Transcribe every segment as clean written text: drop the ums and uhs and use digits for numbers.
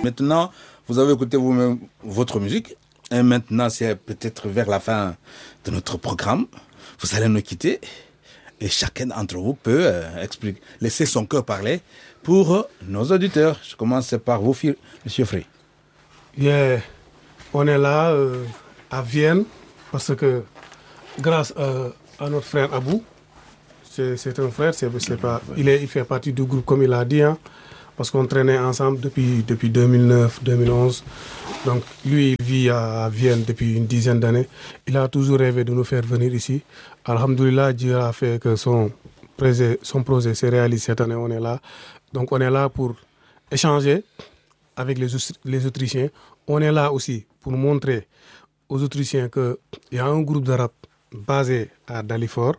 Maintenant, vous avez écouté vous-même votre musique. Et maintenant, c'est peut-être vers la fin de notre programme. Vous allez nous quitter. Et chacun d'entre vous peut laisser son cœur parler pour nos auditeurs. Je commence par vous, Monsieur Frey. Yeah. On est là à Vienne parce que grâce à notre frère Abou, c'est un frère, il fait partie du groupe comme il a dit, hein, parce qu'on traînait ensemble depuis 2009-2011. Donc lui, il vit à Vienne depuis une dizaine d'années. Il a toujours rêvé de nous faire venir ici. Alhamdoulilah, Dieu a fait que son projet s'est réalisé cette année, on est là. Donc on est là pour échanger avec les Autrichiens. On est là aussi pour montrer aux Autrichiens qu'il y a un groupe de rap basé à Dalifort,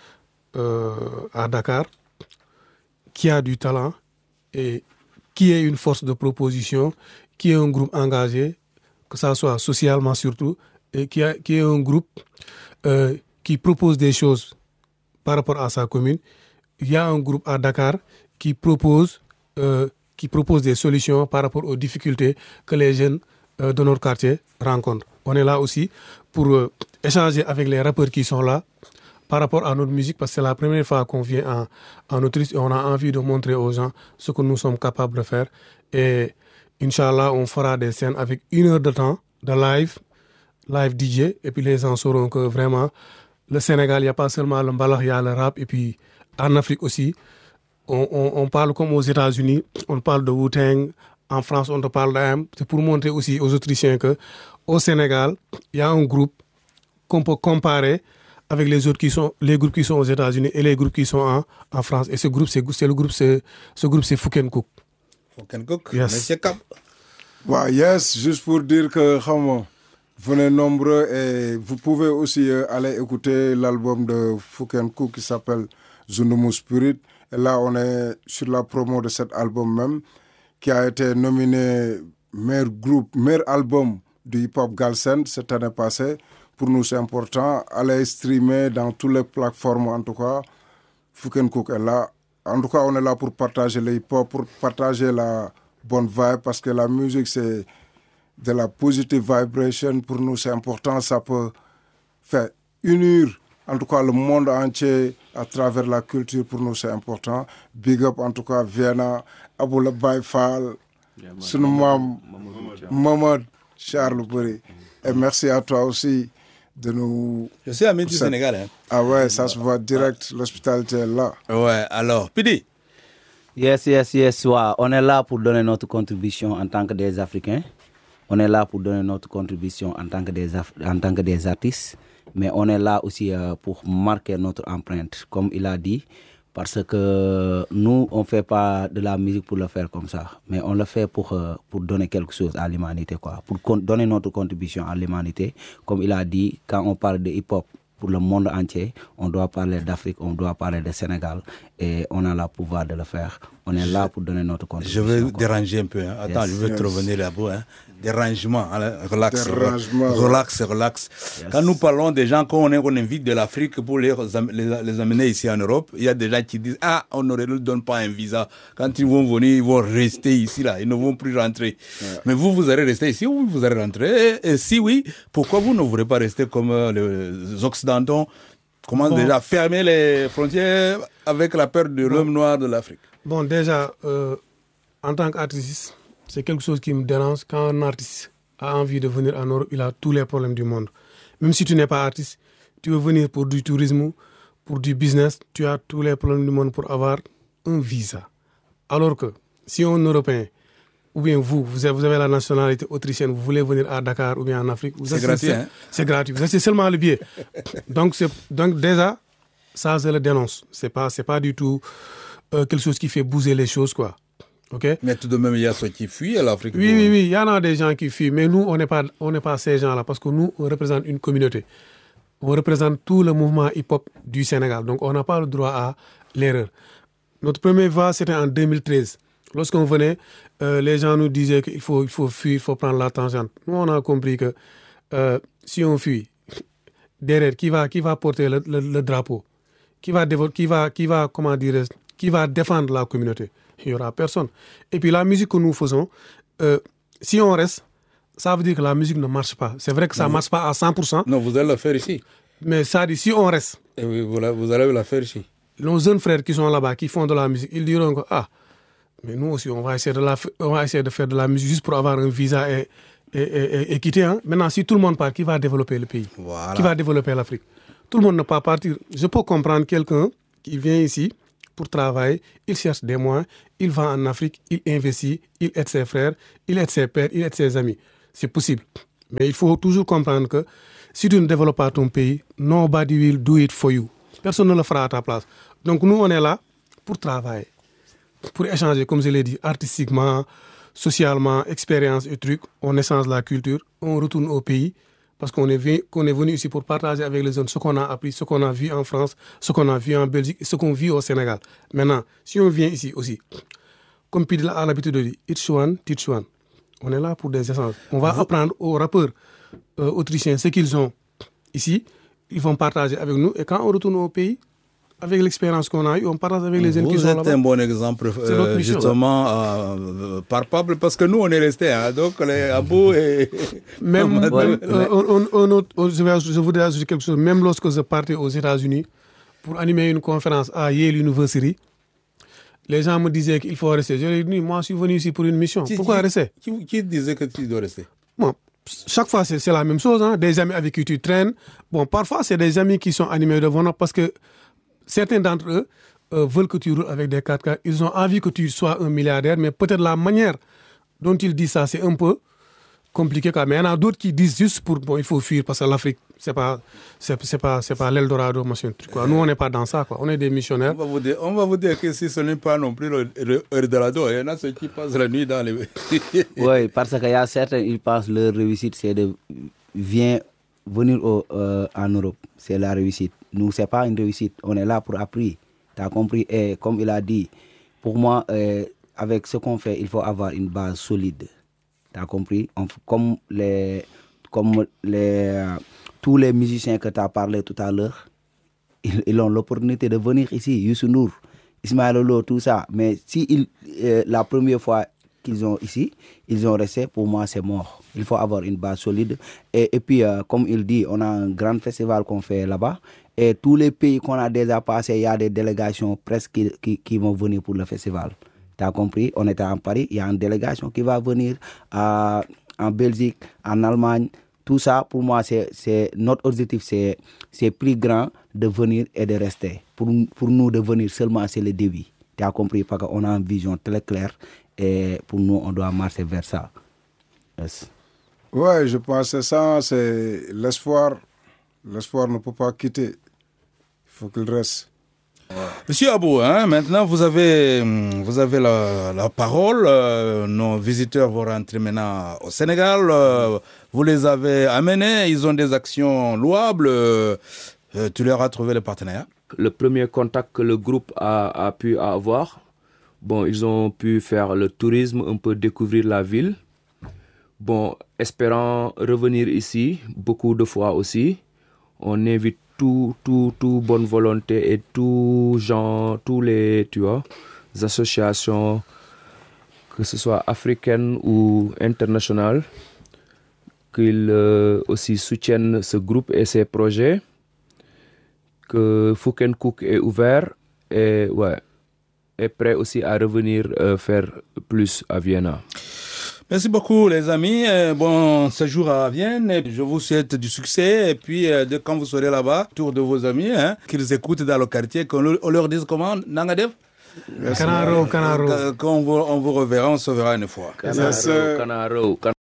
à Dakar, qui a du talent et qui est une force de proposition, qui est un groupe engagé, que ça soit socialement surtout, et qui est un groupe qui propose des choses par rapport à sa commune. Il y a un groupe à Dakar qui propose des solutions par rapport aux difficultés que les jeunes de notre quartier rencontrent. On est là aussi pour échanger avec les rappeurs qui sont là par rapport à notre musique, parce que c'est la première fois qu'on vient en Autriche et on a envie de montrer aux gens ce que nous sommes capables de faire. Et Inch'Allah, on fera des scènes avec 1 heure de temps de live DJ, et puis les gens sauront que vraiment, le Sénégal, il n'y a pas seulement le mbalax, il y a le rap, et puis en Afrique aussi, on parle comme aux États-Unis, on parle de Wu-Tang, en France, on te parle d'AM. C'est pour montrer aussi aux Autrichiens qu'au Sénégal, il y a un groupe qu'on peut comparer avec les groupes qui sont aux États-Unis et les groupes qui sont en France. Et ce groupe, c'est Fouken Cook. Fouken Cook, yes. Monsieur Cap. Ouais, yes, juste pour dire que venez nombreux et vous pouvez aussi aller écouter l'album de Fouken Cook qui s'appelle Zundumu Spirit. Et là, on est sur la promo de cet album même, qui a été nominé meilleur album du hip-hop Galsen cette année passée. Pour nous, c'est important. Allez streamer dans toutes les plateformes, en tout cas. Fouken Cook est là. En tout cas, on est là pour partager le hip-hop, pour partager la bonne vibe, parce que la musique, c'est de la positive vibration. Pour nous, c'est important. Ça peut faire unir, en tout cas, le monde entier à travers la culture. Pour nous, c'est important. Big up, en tout cas, Vienna, Aboula Baifal, Sunumam, Mamad, Charles Bourri. Et merci à toi aussi de nous... Je suis ami du Sénégal. Hein. Ah ouais, ça se voit direct, l'hospitalité est là. Ouais, alors, Pidi. Yes. Ouais. On est là pour donner notre contribution en tant que des Africains. On est là pour donner notre contribution en tant que des artistes. Mais on est là aussi pour marquer notre empreinte, comme il a dit. Parce que nous, on ne fait pas de la musique pour le faire comme ça. Mais on le fait pour donner quelque chose à l'humanité, quoi. Pour donner notre contribution à l'humanité. Comme il a dit, quand on parle de hip-hop pour le monde entier, on doit parler d'Afrique, on doit parler de Sénégal. Et on a le pouvoir de le faire. On est là pour donner notre contribution. Je vais déranger un peu. Hein. Attends, je vais te revenir là-bas. Hein. Dérangement. Relax. Yes. Quand nous parlons des gens qu'on invite de l'Afrique pour les amener ici en Europe, il y a des gens qui disent on ne leur donne pas un visa. Quand ils vont venir, ils vont rester ici, là. Ils ne vont plus rentrer. Yeah. Mais vous allez rester ici ou vous allez rentrer? Et si oui, pourquoi vous ne voulez pas rester comme les Occidentaux commencent déjà à fermer les frontières avec la peur de l'homme noir de l'Afrique? Bon, déjà, en tant qu'artiste, c'est quelque chose qui me dérange. Quand un artiste a envie de venir en Europe, il a tous les problèmes du monde. Même si tu n'es pas artiste, tu veux venir pour du tourisme, pour du business, tu as tous les problèmes du monde pour avoir un visa. Alors que si un Européen, ou bien vous avez la nationalité autrichienne, vous voulez venir à Dakar ou bien en Afrique, c'est gratuit. C'est gratuit. Vous achetez seulement le billet. donc déjà, ça, je le dénonce. C'est pas du tout quelque chose qui fait bouger les choses, quoi. Okay? Mais tout de même, il y a ceux qui fuient à l'Afrique. Oui, il y en a des gens qui fuient, mais nous, on n'est pas ces gens-là, parce que nous, on représente une communauté. On représente tout le mouvement hip-hop du Sénégal, donc on n'a pas le droit à l'erreur. Notre première voix, c'était en 2013. Lorsqu'on venait, les gens nous disaient qu'il faut fuir, il faut prendre la tangente. Nous, on a compris que si on fuit, derrière, qui va porter le drapeau, qui va défendre la communauté? Il n'y aura personne. Et puis la musique que nous faisons, si on reste, ça veut dire que la musique ne marche pas. C'est vrai que ça ne marche pas à 100%. Non, vous allez la faire ici. Mais ça dit, si on reste. Et oui, vous allez la faire ici. Nos jeunes frères qui sont là-bas, qui font de la musique, ils diront que, mais nous aussi, on va essayer de faire de la musique juste pour avoir un visa et quitter. Hein. Maintenant, si tout le monde part, qui va développer le pays? Qui va développer l'Afrique? Tout le monde ne peut pas partir. Je peux comprendre quelqu'un qui vient ici pour travailler, il cherche des moyens, il va en Afrique, il investit, il aide ses frères, il aide ses pères, il aide ses amis. C'est possible. Mais il faut toujours comprendre que si tu ne développes pas ton pays, nobody will do it for you. Personne ne le fera à ta place. Donc nous, on est là pour travailler, pour échanger, comme je l'ai dit, artistiquement, socialement, expérience et trucs. On échange la culture, on retourne au pays parce qu'on est venu ici pour partager avec les jeunes ce qu'on a appris, ce qu'on a vu en France, ce qu'on a vu en Belgique et ce qu'on vit au Sénégal. Maintenant, si on vient ici aussi, comme Pidla a l'habitude de dire, each one, teach one. On est là pour des échanges. On va apprendre aux rappeurs autrichiens ce qu'ils ont ici. Ils vont partager avec nous. Et quand on retourne au pays, avec l'expérience qu'on a eue, on partage avec les jeunes qui sont là-bas. Vous êtes un bon exemple, justement, palpable, parce que nous, on est restés. Hein, donc, les Abou et... je voudrais ajouter quelque chose. Même lorsque je partais aux États-Unis pour animer une conférence à Yale University, les gens me disaient qu'il faut rester. Je leur ai dit, moi, je suis venu ici pour une mission. Pourquoi rester? Qui disait que tu dois rester? Bon, chaque fois, c'est la même chose. Hein. Des amis avec qui tu traînes. Bon, parfois, c'est des amis qui sont animés de bonheur parce que certains d'entre eux veulent que tu roules avec des 4x4. Ils ont envie que tu sois un milliardaire, mais peut-être la manière dont ils disent ça, c'est un peu compliqué. Mais il y en a d'autres qui disent juste il faut fuir parce que l'Afrique, c'est pas l'Eldorado, machin truc. Quoi. Nous, on n'est pas dans ça. Quoi. On est des missionnaires. On va vous dire que si ce n'est pas non plus l'Eldorado, il y en a ceux qui passent la nuit dans les... Oui, parce qu'il y a certains, ils pensent leur réussite, c'est de venir en Europe. C'est la réussite. Nous, ce n'est pas une réussite. On est là pour apprendre. Tu as compris? Et comme il a dit, pour moi, avec ce qu'on fait, il faut avoir une base solide. Tu as compris? Tous les musiciens que tu as parlé tout à l'heure, ils ont l'opportunité de venir ici. Youssou N'Dour, Ismaël Lô, tout ça. Mais si la première fois qu'ils ont ici, ils ont resté, pour moi, c'est mort. Il faut avoir une base solide. Et puis, comme il dit, on a un grand festival qu'on fait là-bas. Et tous les pays qu'on a déjà passés, il y a des délégations presque qui vont venir pour le festival. Tu as compris? On était en Paris, il y a une délégation qui va venir en Belgique, en Allemagne. Tout ça, pour moi, c'est notre objectif, c'est plus grand de venir et de rester. Pour nous, de venir seulement, c'est le début. Tu as compris? Parce qu'on a une vision très claire. Et pour nous, on doit marcher vers ça. Yes. Oui, je pense que ça, c'est l'espoir. L'espoir ne peut pas quitter. Il faut qu'il reste. Ouais. Monsieur Abou, hein, maintenant vous avez la parole. Nos visiteurs vont rentrer maintenant au Sénégal. Vous les avez amenés. Ils ont des actions louables. Tu leur as trouvé les partenaires? Le premier contact que le groupe a pu avoir, bon, ils ont pu faire le tourisme, un peu découvrir la ville. Bon, espérant revenir ici beaucoup de fois aussi. On invite tout bonne volonté et tous les associations, que ce soit africaines ou internationales, qu'ils aussi soutiennent ce groupe et ses projets, que Fouken Cook est ouvert et est prêt aussi à revenir faire plus à Vienna. Merci beaucoup les amis, bon séjour à Vienne, je vous souhaite du succès et puis quand vous serez là-bas, autour de vos amis, hein, qu'ils écoutent dans le quartier, qu'on leur dise comment, Nangadev? Canaro. Quand on vous reverra, on se verra une fois. Canaro.